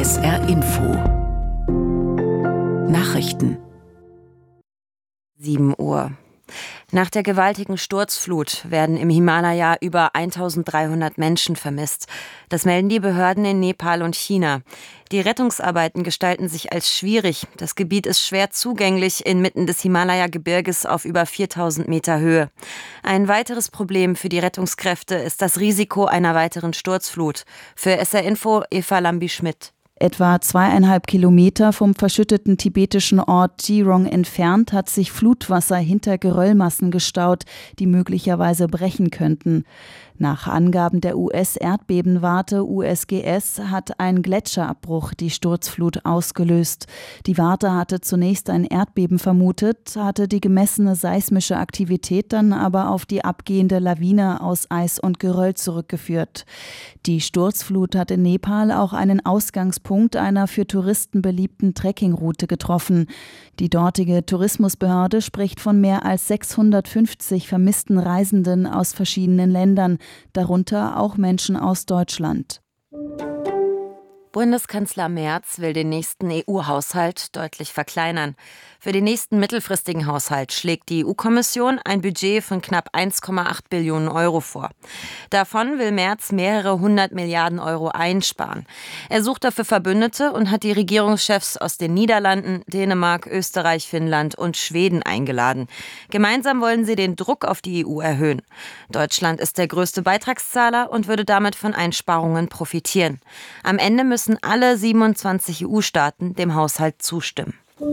SR Info Nachrichten 7 Uhr. Nach der gewaltigen Sturzflut werden im Himalaya über 1300 Menschen vermisst. Das melden die Behörden in Nepal und China. Die Rettungsarbeiten gestalten sich als schwierig. Das Gebiet ist schwer zugänglich inmitten des Himalaya-Gebirges auf über 4000 Meter Höhe. Ein weiteres Problem für die Rettungskräfte ist das Risiko einer weiteren Sturzflut. Für SR Info Eva Lambi-Schmidt. Etwa 2,5 Kilometer vom verschütteten tibetischen Ort Jirong entfernt hat sich Flutwasser hinter Geröllmassen gestaut, die möglicherweise brechen könnten. Nach Angaben der US-Erdbebenwarte USGS hat ein Gletscherabbruch die Sturzflut ausgelöst. Die Warte hatte zunächst ein Erdbeben vermutet, hatte die gemessene seismische Aktivität dann aber auf die abgehende Lawine aus Eis und Geröll zurückgeführt. Die Sturzflut hat in Nepal auch einen Ausgangspunkt einer für Touristen beliebten Trekkingroute getroffen. Die dortige Tourismusbehörde spricht von mehr als 650 vermissten Reisenden aus verschiedenen Ländern, darunter auch Menschen aus Deutschland. Bundeskanzler Merz will den nächsten EU-Haushalt deutlich verkleinern. Für den nächsten mittelfristigen Haushalt schlägt die EU-Kommission ein Budget von knapp 1,8 Billionen Euro vor. Davon will Merz mehrere 100 Milliarden Euro einsparen. Er sucht dafür Verbündete und hat die Regierungschefs aus den Niederlanden, Dänemark, Österreich, Finnland und Schweden eingeladen. Gemeinsam wollen sie den Druck auf die EU erhöhen. Deutschland ist der größte Beitragszahler und würde damit von Einsparungen profitieren. Am Ende müssen alle 27 EU-Staaten dem Haushalt zustimmen.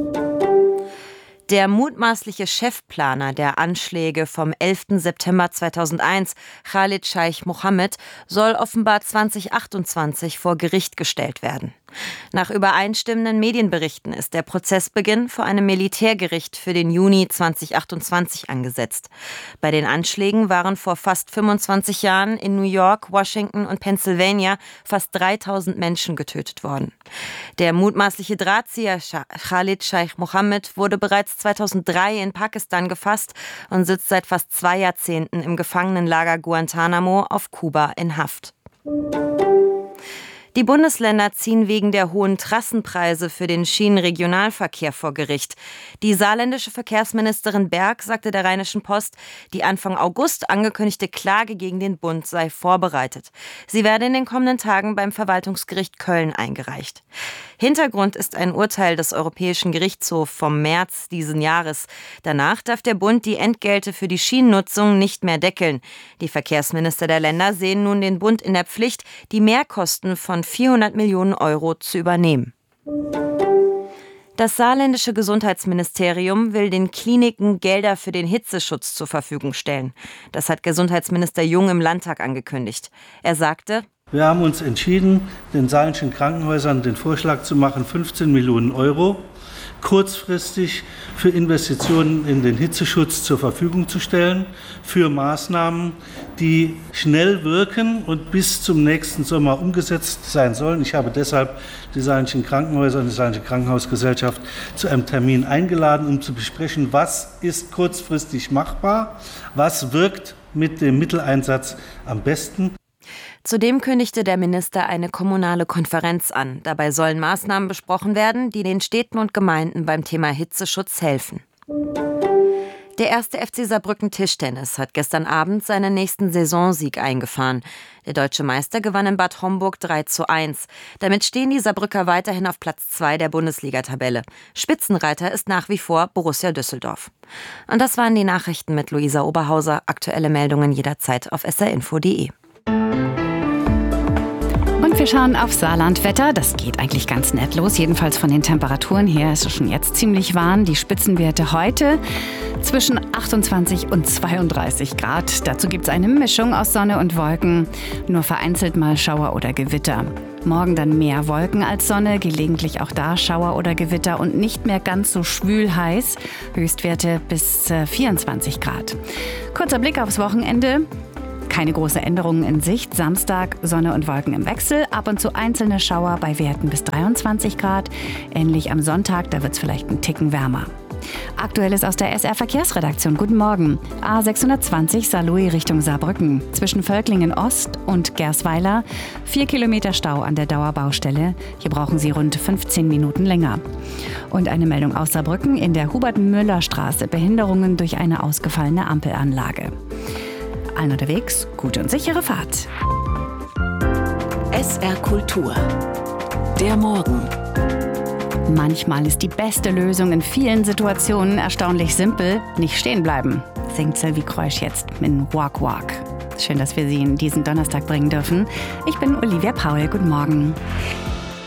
Der mutmaßliche Chefplaner der Anschläge vom 11. September 2001, Khalid Sheikh Mohammed, soll offenbar 2028 vor Gericht gestellt werden. Nach übereinstimmenden Medienberichten ist der Prozessbeginn vor einem Militärgericht für den Juni 2028 angesetzt. Bei den Anschlägen waren vor fast 25 Jahren in New York, Washington und Pennsylvania fast 3000 Menschen getötet worden. Der mutmaßliche Drahtzieher Khalid Sheikh Mohammed wurde bereits 2003 in Pakistan gefasst und sitzt seit fast 2 Jahrzehnten im Gefangenenlager Guantanamo auf Kuba in Haft. Die Bundesländer ziehen wegen der hohen Trassenpreise für den Schienenregionalverkehr vor Gericht. Die saarländische Verkehrsministerin Berg sagte der Rheinischen Post, die Anfang August angekündigte Klage gegen den Bund sei vorbereitet. Sie werde in den kommenden Tagen beim Verwaltungsgericht Köln eingereicht. Hintergrund ist ein Urteil des Europäischen Gerichtshofs vom März diesen Jahres. Danach darf der Bund die Entgelte für die Schienennutzung nicht mehr deckeln. Die Verkehrsminister der Länder sehen nun den Bund in der Pflicht, die Mehrkosten von 400 Millionen Euro zu übernehmen. Das saarländische Gesundheitsministerium will den Kliniken Gelder für den Hitzeschutz zur Verfügung stellen. Das hat Gesundheitsminister Jung im Landtag angekündigt. Er sagte: Wir haben uns entschieden, den saarländischen Krankenhäusern den Vorschlag zu machen, 15 Millionen Euro kurzfristig für Investitionen in den Hitzeschutz zur Verfügung zu stellen, für Maßnahmen, die schnell wirken und bis zum nächsten Sommer umgesetzt sein sollen. Ich habe deshalb die saarländischen Krankenhäuser und die saarländische Krankenhausgesellschaft zu einem Termin eingeladen, um zu besprechen, was ist kurzfristig machbar, was wirkt mit dem Mitteleinsatz am besten. Zudem kündigte der Minister eine kommunale Konferenz an. Dabei sollen Maßnahmen besprochen werden, die den Städten und Gemeinden beim Thema Hitzeschutz helfen. Der 1. FC Saarbrücken Tischtennis hat gestern Abend seinen nächsten Saisonsieg eingefahren. Der deutsche Meister gewann in Bad Homburg 3:1. Damit stehen die Saarbrücker weiterhin auf Platz 2 der Bundesliga-Tabelle. Spitzenreiter ist nach wie vor Borussia Düsseldorf. Und das waren die Nachrichten mit Luisa Oberhauser. Aktuelle Meldungen jederzeit auf srinfo.de. Und wir schauen auf Saarlandwetter. Das geht eigentlich ganz nett los. Jedenfalls von den Temperaturen her ist es schon jetzt ziemlich warm. Die Spitzenwerte heute zwischen 28 und 32 Grad. Dazu gibt es eine Mischung aus Sonne und Wolken. Nur vereinzelt mal Schauer oder Gewitter. Morgen dann mehr Wolken als Sonne, gelegentlich auch da Schauer oder Gewitter und nicht mehr ganz so schwül heiß. Höchstwerte bis 24 Grad. Kurzer Blick aufs Wochenende. Keine große Änderungen in Sicht. Samstag Sonne und Wolken im Wechsel. Ab und zu einzelne Schauer bei Werten bis 23 Grad. Ähnlich am Sonntag, da wird es vielleicht einen Ticken wärmer. Aktuelles aus der SR Verkehrsredaktion. Guten Morgen. A620 Saarlouis Richtung Saarbrücken. Zwischen Völklingen Ost und Gersweiler 4 Kilometer Stau an der Dauerbaustelle. Hier brauchen Sie rund 15 Minuten länger. Und eine Meldung aus Saarbrücken: in der Hubert-Müller-Straße Behinderungen durch eine ausgefallene Ampelanlage. Allen unterwegs, gute und sichere Fahrt. SR Kultur. Der Morgen. Manchmal ist die beste Lösung in vielen Situationen erstaunlich simpel: nicht stehen bleiben. Singt Sylvie Kreusch jetzt mit Walk Walk. Schön, dass wir Sie in diesen Donnerstag bringen dürfen. Ich bin Olivia Paul. Guten Morgen.